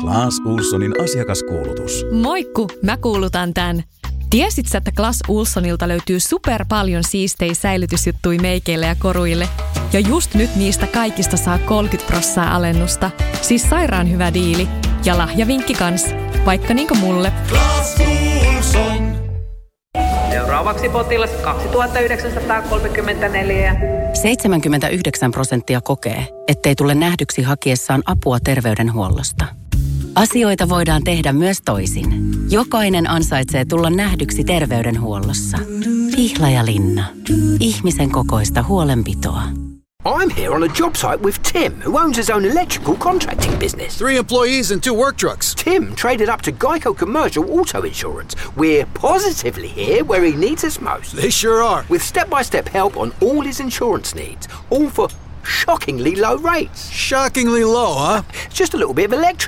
Clas Ohlsonin asiakaskuulutus. Moikku, mä kuulutan tän. Tiesit sä, että Clas Ohlsonilta löytyy super paljon siistejä säilytysjuttuja meikeille ja koruille? Ja just nyt niistä kaikista saa 30% alennusta. Siis sairaan hyvä diili. Ja lahjavinkki kans. Vaikka niinku mulle. Clas Ohlson. Seuraavaksi potilas 2934. 79% kokee, ettei tule nähdyksi hakiessaan apua terveydenhuollosta. Asioita voidaan tehdä myös toisin. Jokainen ansaitsee tulla nähdyksi terveydenhuollossa. Pihlajalinna. Ihmisen kokoista huolenpitoa. I'm here on a job site with Tim, who owns his own electrical contracting business. 3 employees and 2 work trucks. Tim traded up to Geico Commercial Auto Insurance. We're positively here where he needs us most. They sure are. With step-by-step help on all his insurance needs, all for shockingly low rates. Shockingly low, huh? Just a little bit of electric